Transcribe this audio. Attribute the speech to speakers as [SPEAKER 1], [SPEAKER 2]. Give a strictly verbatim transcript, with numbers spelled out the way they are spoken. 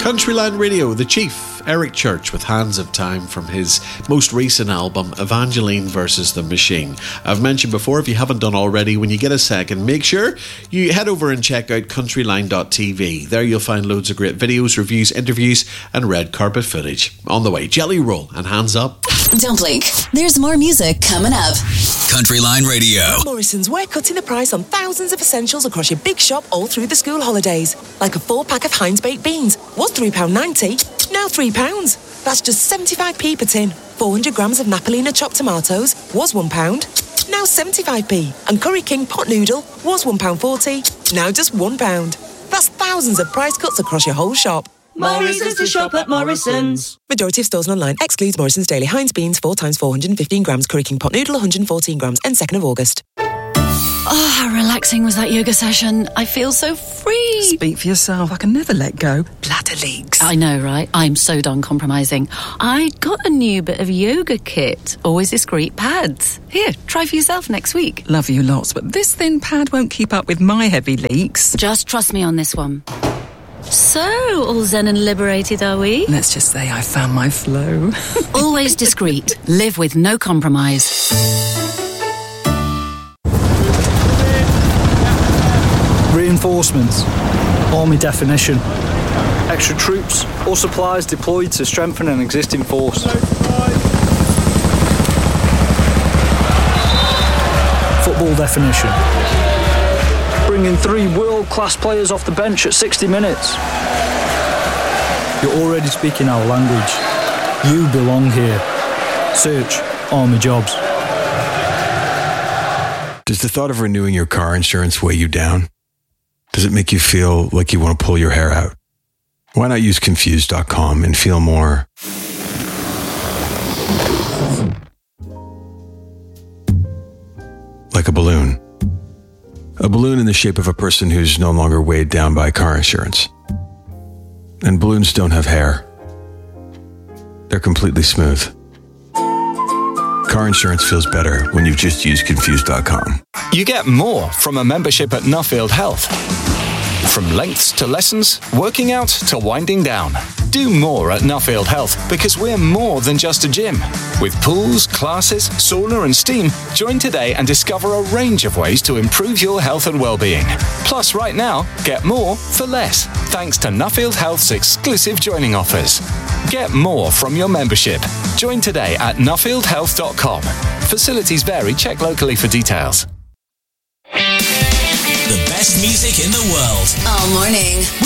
[SPEAKER 1] Countryline Radio, The Chief, Eric Church with Hands of Time from his most recent album, Evangeline versus the Machine. I've mentioned before, if you haven't done already, when you get a second, make sure you head over and check out countryline dot t v. There you'll find loads of great videos, reviews, interviews and red carpet footage. On the way, Jelly Roll and Hands Up.
[SPEAKER 2] Don't blink. There's more music coming up.
[SPEAKER 3] Countryline Radio.
[SPEAKER 4] Morrison's, we're cutting the price on thousands of essentials across your big shop all through the school holidays. Like a four-pack of Heinz baked beans. Was three pounds ninety, now three pounds. That's just seventy-five p per tin. four hundred grams of Napolina chopped tomatoes was one pound, now seventy-five p. And Curry King pot noodle was one pound forty, now just one pound. That's thousands of price cuts across your whole shop.
[SPEAKER 5] Morrison's to shop at Morrison's.
[SPEAKER 4] Majority of stores and online excludes Morrison's Daily Heinz beans four times four hundred fifteen grams, Curry King pot noodle one hundred fourteen grams, and second of August.
[SPEAKER 6] Oh, how relaxing was that yoga session. I feel so free.
[SPEAKER 7] Speak for yourself. I can never let go. Bladder leaks.
[SPEAKER 6] I know, right? I'm so done compromising. I got a new bit of yoga kit. Always discreet pads. Here, try for yourself next week.
[SPEAKER 7] Love you lots, but this thin pad won't keep up with my heavy leaks.
[SPEAKER 6] Just trust me on this one. So, all zen and liberated, are we?
[SPEAKER 7] Let's just say I found my flow.
[SPEAKER 6] Always discreet. Live with no compromise.
[SPEAKER 8] Reinforcements. Army definition. Extra troops or supplies deployed to strengthen an existing force. Football definition. Bringing three world-class players off the bench at sixty minutes. You're already speaking our language. You belong here. Search Army Jobs.
[SPEAKER 9] Does the thought of renewing your car insurance weigh you down? Does it make you feel like you want to pull your hair out? Why not use Confused dot com and feel more like a balloon? A balloon in the shape of a person who's no longer weighed down by car insurance. And balloons don't have hair. They're completely smooth. Car insurance feels better when you've just used Confused dot com.
[SPEAKER 10] You get more from a membership at Nuffield Health. From lengths to lessons, working out to winding down. Do more at Nuffield Health because we're more than just a gym. With pools, classes, sauna and steam, join today and discover a range of ways to improve your health and well-being. Plus, right now, get more for less, thanks to Nuffield Health's exclusive joining offers. Get more from your membership. Join today at nuffield health dot com. Facilities vary. Check locally for details.
[SPEAKER 3] The best music in the world.
[SPEAKER 2] All morning.